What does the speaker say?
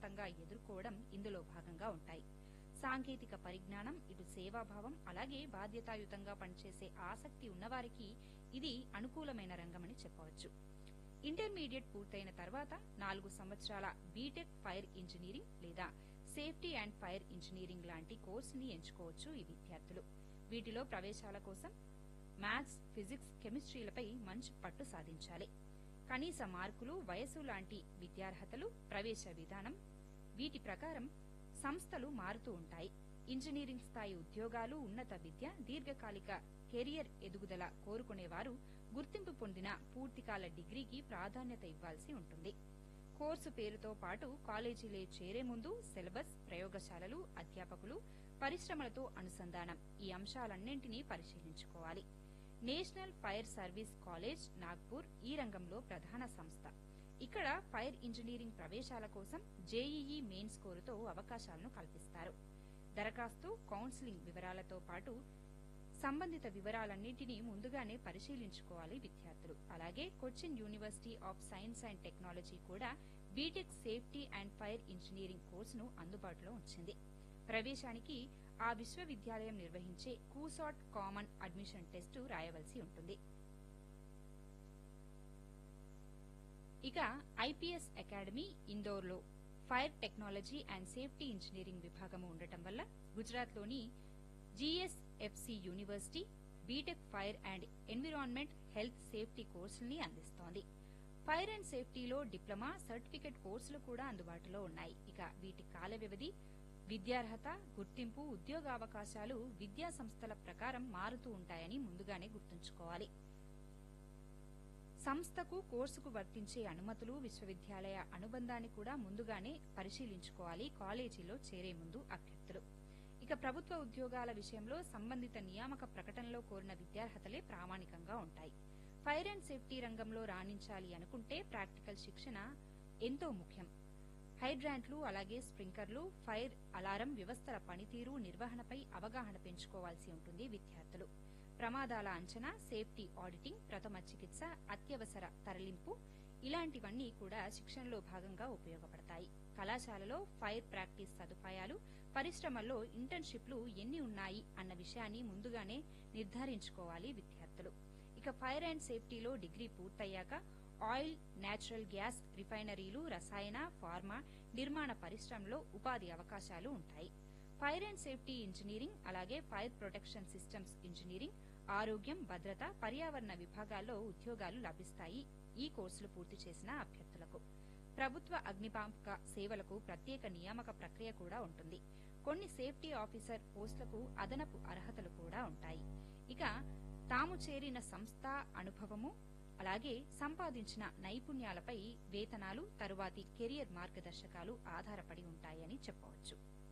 సమర్థవంతంగా ఎదుర్కోవడం ఇందులో భాగంగా ఉంటాయి. సాంకేతిక పరిజ్ఞానం, ఇటు సేవాభావం, అలాగే బాధ్యతాయుతంగా పనిచేసే ఆసక్తి ఉన్నవారికి ఇది అనుకూలమైన రంగమని చెప్పవచ్చు. ఇంటర్మీడియట్ పూర్తయిన తర్వాత 4 సంవత్సరాల బీటెక్ ఫైర్ ఇంజనీరింగ్ లేదా సేఫ్టీ అండ్ ఫైర్ ఇంజనీరింగ్ లాంటి కోర్సుని ఎంచుకోవచ్చు ఈ విద్యార్థులు. వీటిలో ప్రవేశాల కోసం మ్యాథ్స్, ఫిజిక్స్, కెమిస్ట్రీలపై మంచి పట్టు సాధించాలి. కనీస మార్కులు, వయసు లాంటి విద్యార్హతలు, ప్రవేశ విధానం వీటి ప్రకారం సంస్థలు మారుతూ ఉంటాయి. ఇంజనీరింగ్ స్థాయి ఉద్యోగాలు, ఉన్నత విద్య, దీర్ఘకాలిక కెరియర్ ఎదుగుదల కోరుకునేవారు గుర్తింపు పొందిన పూర్తికాల డిగ్రీకి ప్రాధాన్యత ఇవ్వాల్సి ఉంటుంది. కోర్సు పేరుతో పాటు కాలేజీలో చేరే ముందు సిలబస్, ప్రయోగశాలలు, అధ్యాపకులు, పరిశ్రమలతో అనుసంధానం ఈ అంశాలన్నింటినీ పరిశీలించుకోవాలి. National fire service college, Nagpur ఈ రంగంలో ప్రధాన సంస్థ. ఇక్కడ ఫైర్ ఇంజనీరింగ్ ప్రవేశాల కోసం జేఈఈ మెయిన్ స్కోరుతో అవకాశాలను కల్పిస్తారు. దరఖాస్తు, కౌన్సిలింగ్ వివరాలతో పాటు సంబంధిత వివరాలన్నింటినీ ముందుగానే పరిశీలించుకోవాలి విద్యార్థులు. అలాగే Cochin university of science and technology కూడా BTech safety and fire engineering కోర్సును అందుబాటులో ఉంచింది. ప్రవేశానికి ఆ విశ్వవిద్యాలయం నిర్వహించే కూసాట్ కామన్ అడ్మిషన్ టెస్టు రాయవలసి ఉంటుంది. ఇక IPS academy ఇందోర్లో fire technology and safety engineering విభాగము ఉండటం వల్ల గుజరాత్లోని జీఎస్ఎఫ్సి university BTech fire and environment health safety కోర్సుల్ని అందిస్తోంది. ఫైర్ అండ్ సేఫ్టీలో డిప్లొమా, సర్టిఫికెట్ కోర్సులు కూడా అందుబాటులో ఉన్నాయి. ఇక వీటి కాల వ్యవధి, విద్యార్హత, గుర్తింపు, ఉద్యోగావకాశాలు విద్యా సంస్థల ప్రకారం మారుతూ ఉంటాయని ముందుగానే గుర్తుంచుకోవాలి. సంస్థకు, కోర్సుకు వర్తించే అనుమతులు, విశ్వవిద్యాలయ అనుబంధాన్ని కూడా ముందుగానే పరిశీలించుకోవాలి కాలేజీలో చేరే ముందు అభ్యర్థులు. ఇక ప్రభుత్వ ఉద్యోగాల విషయంలో సంబంధిత నియామక ప్రకటనలో కోరిన విద్యార్హతలే ప్రామాణికంగా ఉంటాయి. ఫైర్ అండ్ సేఫ్టీ రంగంలో రాణించాలి అనుకుంటే ప్రాక్టికల్ శిక్షణ ఎంతో ముఖ్యం. హైడ్రాంట్లు, అలాగే స్ప్రింకర్లు, ఫైర్ అలారం వ్యవస్థల పనితీరు, నిర్వహణపై అవగాహన పెంచుకోవాల్సి ఉంటుంది విద్యార్థులు. ప్రమాదాల అంచనా, సేఫ్టీ ఆడిటింగ్, ప్రథమ చికిత్స, అత్యవసర తరలింపు ఇలాంటివన్నీ కూడా శిక్షణలో భాగంగా ఉపయోగపడతాయి. కళాశాలలో ఫైర్ ప్రాక్టీస్ సదుపాయాలు, పరిశ్రమల్లో ఇంటర్న్షిప్లు ఎన్ని ఉన్నాయి అన్న విషయాన్ని ముందుగానే నిర్ధారించుకోవాలి విద్యార్థులు. ఇక ఫైర్ అండ్ సేఫ్టీలో డిగ్రీ పూర్తయ్యాక ఆయిల్, నేచురల్ గ్యాస్ రిఫైనరీలు, రసాయన, ఫార్మా, నిర్మాణ పరిశ్రమలో ఉపాధి అవకాశాలు ఉంటాయి. ఫైర్ అండ్ సేఫ్టీ ఇంజనీరింగ్, అలాగే ఫైర్ ప్రొటెక్షన్ సిస్టమ్స్ ఇంజనీరింగ్, ఆరోగ్యం, భద్రత, పర్యావరణ విభాగాల్లో ఉద్యోగాలు లభిస్తాయి ఈ కోర్సులు పూర్తి చేసిన అభ్యర్థులకు. ప్రభుత్వ అగ్నిమాపక సేవలకు ప్రత్యేక నియామక ప్రక్రియ కూడా ఉంటుంది. కొన్ని సేఫ్టీ ఆఫీసర్ పోస్టులకు అదనపు అర్హతలు కూడా ఉంటాయి. ఇక తాము చేరిన సంస్థ అనుభవము, అలాగే సంపాదించిన నైపుణ్యాలపై వేతనాలు, తరువాతి కెరియర్ మార్గదర్శకాలు ఆధారపడి ఉంటాయని చెప్పవచ్చు.